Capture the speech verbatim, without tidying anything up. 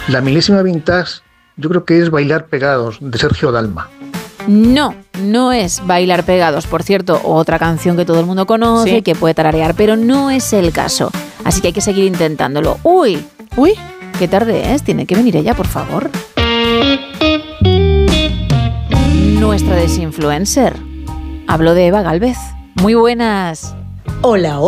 La milésima vintage yo creo que es Bailar Pegados, de Sergio Dalma. No, no es Bailar Pegados. Por cierto, otra canción que todo el mundo conoce, sí, que puede tararear, pero no es el caso. Así que hay que seguir intentándolo. ¡Uy! ¡Uy! ¿Qué tarde es? Tiene que venir ella, por favor. Nuestra desinfluencer. Hablo de Eva Gálvez. Muy buenas. Hola, hola.